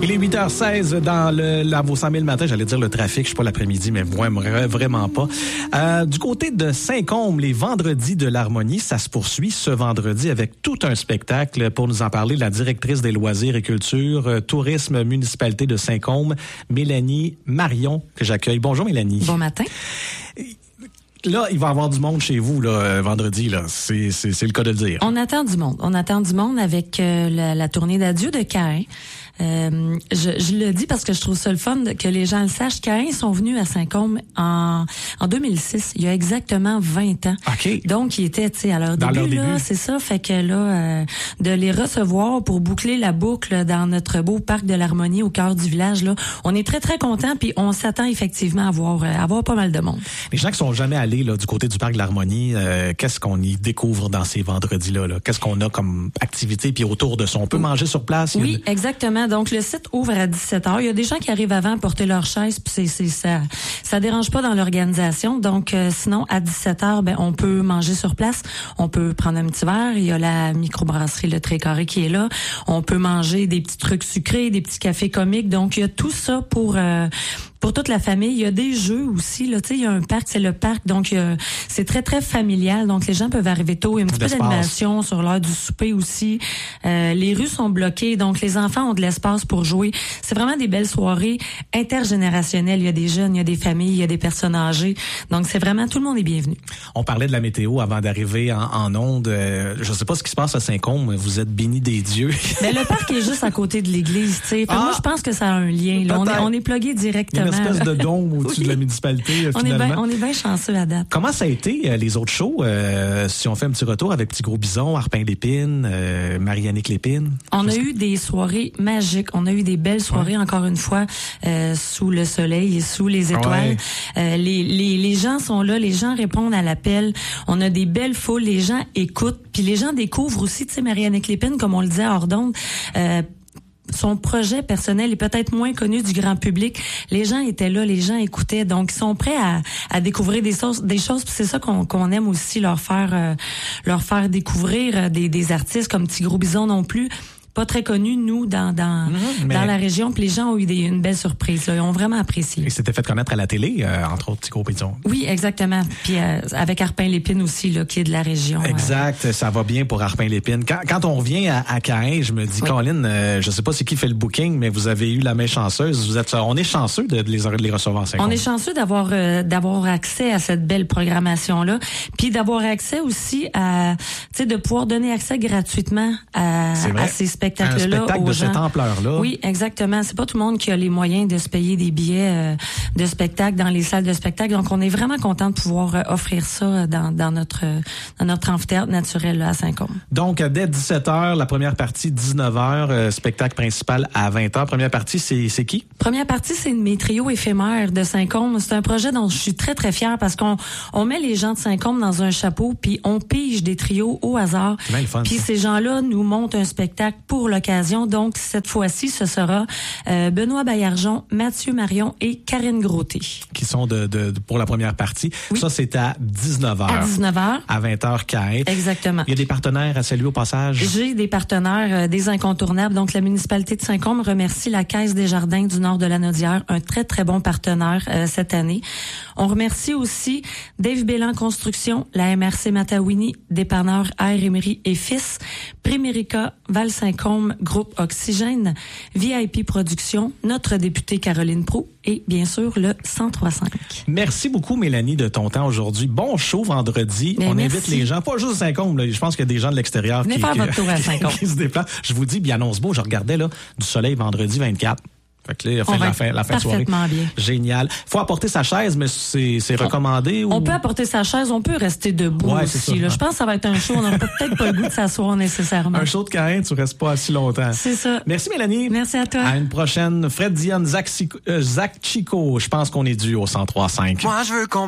Il est 8h16 dans la vos 100 000 matin. J'allais dire le trafic. Je suis pas l'après-midi, mais vraiment pas. Du côté de Saint-Côme, les vendredis de l'harmonie, ça se poursuit ce vendredi avec tout un spectacle. Pour nous en parler, la directrice des loisirs et culture, tourisme, municipalité de Saint-Côme, Mélanie Marion, que j'accueille. Bonjour Mélanie. Bon matin. Là, il va y avoir du monde chez vous là, vendredi. Là, c'est le cas de le dire. On attend du monde. On attend du monde avec la tournée d'adieu de Caïn. Je le dis parce que je trouve ça le fun que les gens le sachent. Caïn sont venus à Saint-Côme en 2006, il y a exactement 20 ans. Okay. Donc, ils étaient, tu sais, à leur début, là, c'est ça. Fait que là, de les recevoir pour boucler la boucle dans notre beau parc de l'Harmonie au cœur du village, là, on est très, très contents puis on s'attend effectivement à avoir pas mal de monde. Les gens qui sont jamais allés là, du côté du parc de l'Harmonie, qu'est-ce qu'on y découvre dans ces vendredis-là? Là? Qu'est-ce qu'on a comme activité puis autour de ça? On peut manger sur place? Oui, exactement. Donc, le site ouvre à 17h. Il y a des gens qui arrivent avant porter leur chaise, puis ça dérange pas dans l'organisation. Donc, sinon, à 17h, ben, on peut manger sur place. On peut prendre un petit verre. Il y a la microbrasserie Le Trécarré qui est là. On peut manger des petits trucs sucrés, des petits cafés comiques. Donc, il y a tout ça pour toute la famille. Il y a des jeux aussi, là. Tu sais, il y a un parc, c'est le parc. Donc, c'est très, très familial. Donc, les gens peuvent arriver tôt. Il y a un petit peu d'animation sur l'heure du souper aussi. Les rues sont bloquées. Donc, les enfants ont de l'espace pour jouer. C'est vraiment des belles soirées intergénérationnelles. Il y a des jeunes, il y a des familles, il y a des personnes âgées. Donc, c'est vraiment, tout le monde est bienvenu. On parlait de la météo avant d'arriver en onde. Je sais pas ce qui se passe à Saint-Côme. Vous êtes bénis des dieux. Mais le parc est juste à côté de l'église, tu sais. Moi, je pense que ça a un lien, là. On est plugué directement. Une espèce de dôme au-dessus de la municipalité, finalement. On est bien chanceux à date. Comment ça a été, les autres shows? Si on fait un petit retour avec Petit Gros Bison, Arpin Lépine, Mariannick Lépine. On a eu des soirées magiques. On a eu des belles soirées, encore une fois, sous le soleil et sous les étoiles. Ouais. Les gens sont là, les gens répondent à l'appel. On a des belles foules, les gens écoutent. Puis les gens découvrent aussi, tu sais, Mariannick Lépine, comme on le disait hors d'onde, son projet personnel est peut-être moins connu du grand public. Les gens étaient là, les gens écoutaient, donc ils sont prêts à découvrir des choses. Puis c'est ça qu'on aime aussi leur faire découvrir des artistes comme Petit Gros Bison non plus. Pas très connu, nous, dans la région. Puis les gens ont eu une belle surprise. Là. Ils ont vraiment apprécié. Et c'était fait connaître à la télé, entre autres, Petit Gros Bison. Oui, exactement. Puis avec Arpin Lépine aussi, là, qui est de la région. Exact. Ça va bien pour Arpin Lépine. Quand on revient à Caïn, je me dis, Colin, je sais pas c'est qui fait le booking, mais vous avez eu la main chanceuse. On est chanceux de les recevoir à Saint-Côme. On est chanceux d'avoir accès à cette belle programmation-là. Puis d'avoir accès aussi à, tu sais, de pouvoir donner accès gratuitement à ces spectacles. Un spectacle de cette ampleur-là. Oui, exactement. C'est pas tout le monde qui a les moyens de se payer des billets de spectacle dans les salles de spectacle. Donc, on est vraiment content de pouvoir offrir ça dans notre amphithéâtre naturel là, à Saint-Côme. Donc, dès 17h, la première partie, 19h, spectacle principal à 20h. Première partie, c'est qui? Première partie, c'est mes trios éphémères de Saint-Côme. C'est un projet dont je suis très, très fière parce qu'on met les gens de Saint-Côme dans un chapeau puis on pige des trios au hasard. Puis ces gens-là nous montent un spectacle pour l'occasion. Donc, cette fois-ci, ce sera Benoît Baillargeon, Mathieu Marion et Karine Groté. Qui sont pour la première partie. Oui. Ça, c'est à 19h. À 19h. À 20h, Caïn. Exactement. Il y a des partenaires à saluer au passage? J'ai des partenaires, des incontournables. Donc, la municipalité de Saint-Côme remercie la Caisse des Jardins du Nord de la Naudière, un très, très bon partenaire cette année. On remercie aussi Dave Bélan Construction, la MRC Matawini, dépanneur Air Emery et Fils, Primérica, Val-Saint-Côme, Groupe Oxygène, VIP Productions, notre députée Caroline Proulx et bien sûr le 103.5. Merci beaucoup Mélanie de ton temps aujourd'hui. Bon show vendredi. On invite les gens, pas juste à Saint-Côme, là, je pense qu'il y a des gens de l'extérieur qui se déplacent. Je vous dis, bien annonce beau, je regardais là du soleil vendredi 24. Fait que là, la fin de soirée. Bien. Génial. Faut apporter sa chaise, mais c'est recommandé. On peut apporter sa chaise, on peut rester debout aussi. Là. Je pense que ça va être un show. On n'aura peut-être pas le goût de s'asseoir nécessairement. Un show de Caïn, tu restes pas assis longtemps. C'est ça. Merci Mélanie. Merci à toi. À une prochaine. Fred Dionne, Zach Chico. Je pense qu'on est dû au 103.5. Moi, je veux qu'on